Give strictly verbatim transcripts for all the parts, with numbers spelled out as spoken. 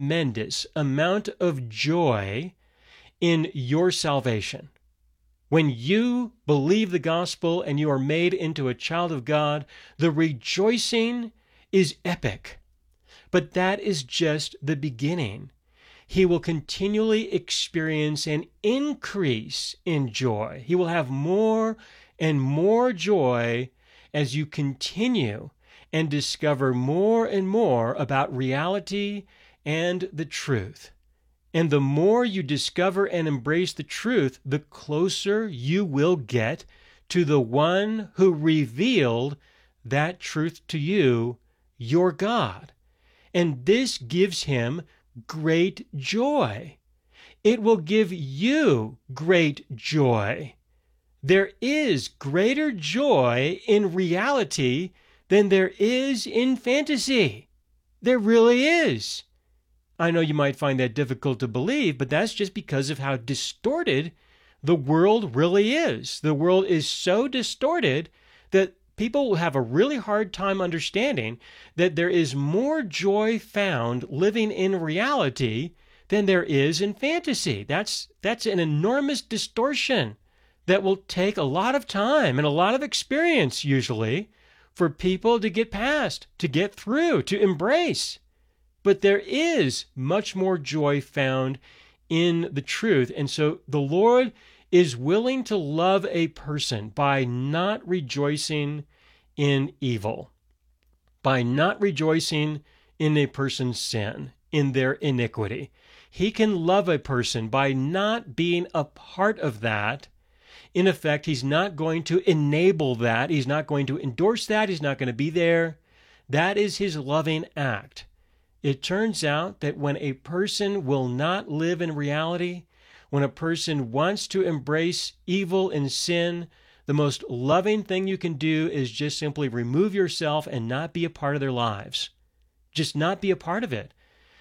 tremendous amount of joy in your salvation. When you believe the gospel and you are made into a child of God, the rejoicing is epic. But that is just the beginning. He will continually experience an increase in joy. He will have more and more joy as you continue and discover more and more about reality and the truth. And the more you discover and embrace the truth, the closer you will get to the one who revealed that truth to you, your God. And this gives him great joy. It will give you great joy. There is greater joy in reality than there is in fantasy. There really is. I know you might find that difficult to believe, but that's just because of how distorted the world really is. The world is so distorted that people will have a really hard time understanding that there is more joy found living in reality than there is in fantasy. That's, that's an enormous distortion that will take a lot of time and a lot of experience, usually, for people to get past, to get through, to embrace. But there is much more joy found in the truth. And so the Lord is willing to love a person by not rejoicing in evil, by not rejoicing in a person's sin, in their iniquity. He can love a person by not being a part of that. In effect, he's not going to enable that. He's not going to endorse that. He's not going to be there. That is his loving act. It turns out that when a person will not live in reality, when a person wants to embrace evil and sin, the most loving thing you can do is just simply remove yourself and not be a part of their lives. Just not be a part of it.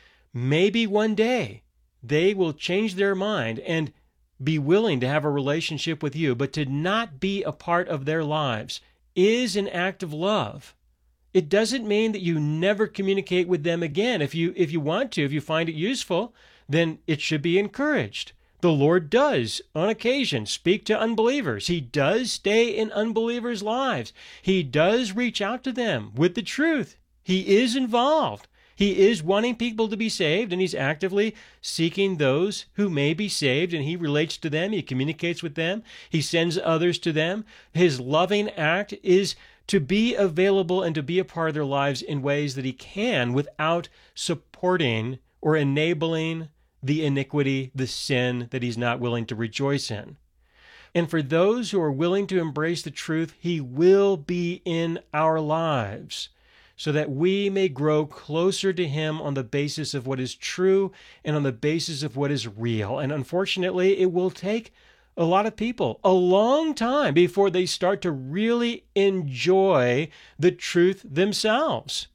Maybe one day they will change their mind and be willing to have a relationship with you, but to not be a part of their lives is an act of love. It doesn't mean that you never communicate with them again. If you if you want to, if you find it useful, then it should be encouraged. The Lord does, on occasion, speak to unbelievers. He does stay in unbelievers' lives. He does reach out to them with the truth. He is involved. He is wanting people to be saved, and he's actively seeking those who may be saved, and he relates to them. He communicates with them. He sends others to them. His loving act is to be available and to be a part of their lives in ways that he can without supporting or enabling the iniquity, the sin that he's not willing to rejoice in. And for those who are willing to embrace the truth, he will be in our lives so that we may grow closer to him on the basis of what is true and on the basis of what is real. And unfortunately, it will take a lot of people a long time before they start to really enjoy the truth themselves.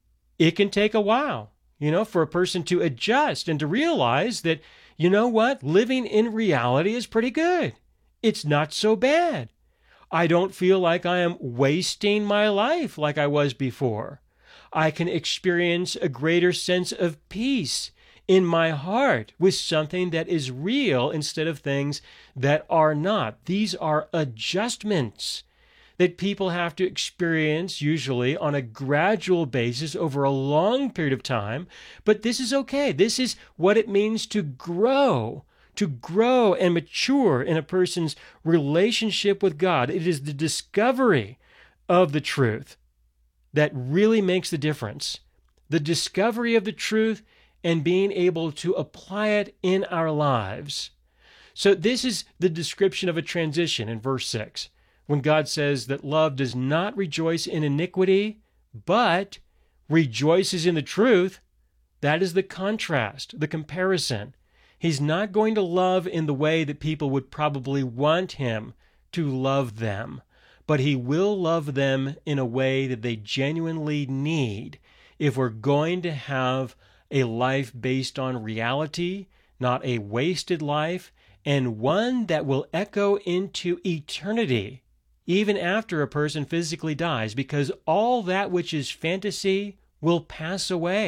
It can take a while, you know, for a person to adjust and to realize that, you know what, living in reality is pretty good. It's not so bad. I don't feel like I am wasting my life like I was before. I can experience a greater sense of peace in my heart with something that is real instead of things that are not. These are adjustments that people have to experience usually on a gradual basis over a long period of time. But this is okay. This is what it means to grow, to grow and mature in a person's relationship with God. It is the discovery of the truth that really makes the difference. The discovery of the truth and being able to apply it in our lives. So this is the description of a transition in verse six, when God says that love does not rejoice in iniquity, but rejoices in the truth. That is the contrast, the comparison. He's not going to love in the way that people would probably want him to love them, but he will love them in a way that they genuinely need if we're going to have a life based on reality, not a wasted life, and one that will echo into eternity, even after a person physically dies, because all that which is fantasy will pass away.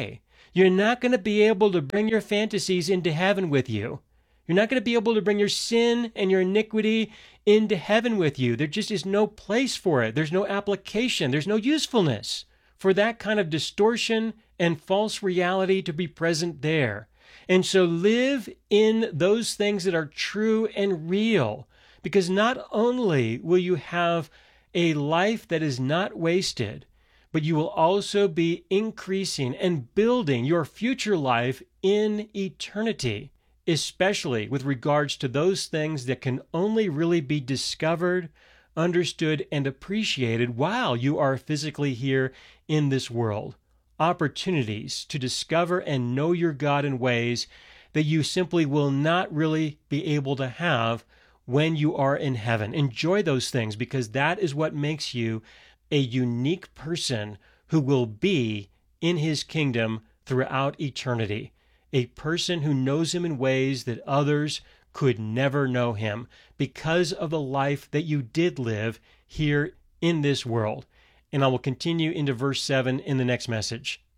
You're not going to be able to bring your fantasies into heaven with you. You're not going to be able to bring your sin and your iniquity into heaven with you. There just is no place for it. There's no application. There's no usefulness for that kind of distortion and false reality to be present there. And so live in those things that are true and real, because not only will you have a life that is not wasted, but you will also be increasing and building your future life in eternity, especially with regards to those things that can only really be discovered, understood, and appreciated while you are physically here in this world. Opportunities to discover and know your God in ways that you simply will not really be able to have when you are in heaven. Enjoy those things, because that is what makes you a unique person who will be in his kingdom throughout eternity. A person who knows him in ways that others could never know him because of the life that you did live here in this world. And I will continue into verse seven in the next message.